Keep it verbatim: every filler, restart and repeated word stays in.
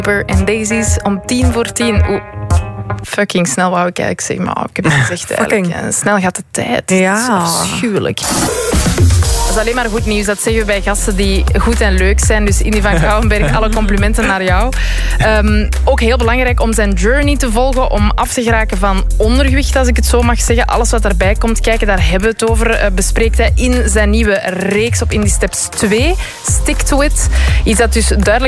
en Daisies om tien voor tien. Oeh, fucking snel wou ik eigenlijk zeggen, maar ik heb het gezegd eigenlijk. Ja, snel gaat de tijd. Ja. Dat is afschuwelijk. Dat is alleen maar goed nieuws. Dat zeggen we bij gasten die goed en leuk zijn. Dus Indy van Gouwenberg, alle complimenten naar jou. Um, ook heel belangrijk om zijn journey te volgen, om af te geraken van ondergewicht, als ik het zo mag zeggen. Alles wat daarbij komt kijken, daar hebben we het over. Uh, bespreekt hij in zijn nieuwe reeks op Indie Steps twee. Stick to it. Iets dat dus duidelijk